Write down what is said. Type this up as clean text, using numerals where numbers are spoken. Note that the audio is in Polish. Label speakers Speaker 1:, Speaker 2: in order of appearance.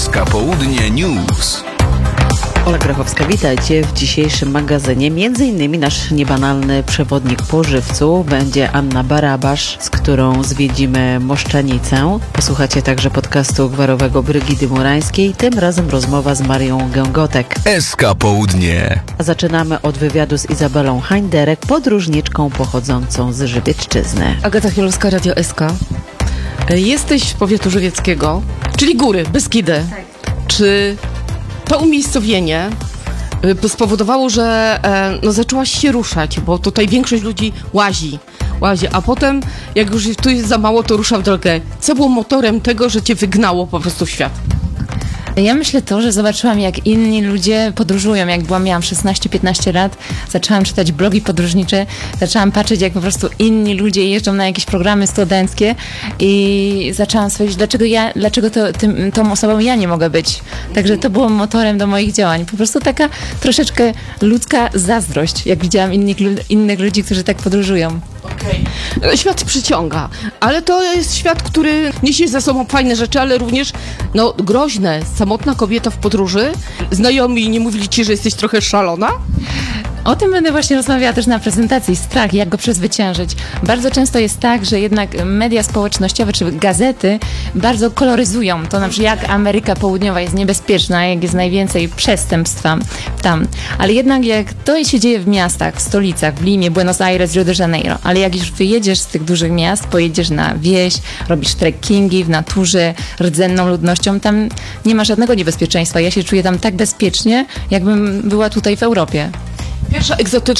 Speaker 1: SK Południe News.
Speaker 2: Ola Grachowska, witajcie w dzisiejszym magazynie. Między innymi nasz niebanalny przewodnik po Żywcu będzie Anna Barabasz, z którą zwiedzimy Moszczanicę. Posłuchacie także podcastu gwarowego Brygidy Murańskiej, tym razem rozmowa z Marią Gęgotek.
Speaker 1: SK Południe.
Speaker 2: A zaczynamy od wywiadu z Izabelą Hańderek, podróżniczką pochodzącą z Żywiecczyzny.
Speaker 3: Agata Chmielowska, Radio SK. Jesteś z powiatu żywieckiego, czyli góry, Beskidy. Tak. Czy to umiejscowienie spowodowało, że zaczęłaś się ruszać, bo tutaj większość ludzi łazi, a potem jak już tu jest za mało, to rusza w drogę. Co było motorem tego, że cię wygnało po prostu w świat?
Speaker 4: Ja myślę to, że zobaczyłam, jak inni ludzie podróżują. Jak miałam 16-15 lat, zaczęłam czytać blogi podróżnicze, zaczęłam patrzeć, jak po prostu inni ludzie jeżdżą na jakieś programy studenckie i zaczęłam stwierdzić, dlaczego tą osobą ja nie mogę być. Także to było motorem do moich działań. Po prostu taka troszeczkę ludzka zazdrość, jak widziałam innych ludzi, którzy tak podróżują.
Speaker 3: Okay. Świat przyciąga, ale to jest świat, który niesie ze sobą fajne rzeczy, ale również groźne. Samotna kobieta w podróży. Znajomi nie mówili ci, że jesteś trochę szalona?
Speaker 4: O tym będę właśnie rozmawiała też na prezentacji. Strach, jak go przezwyciężyć. Bardzo często jest tak, że jednak media społecznościowe czy gazety bardzo koloryzują to, na przykład jak Ameryka Południowa jest niebezpieczna, jak jest najwięcej przestępstwa tam. Ale jednak jak to się dzieje w miastach, w stolicach, w Limie, Buenos Aires, Rio de Janeiro, ale jak już wyjedziesz z tych dużych miast, pojedziesz na wieś, robisz trekkingi w naturze, rdzenną ludnością, tam nie ma żadnego niebezpieczeństwa. Ja się czuję tam tak bezpiecznie, jakbym była tutaj w Europie.
Speaker 3: Pierwsza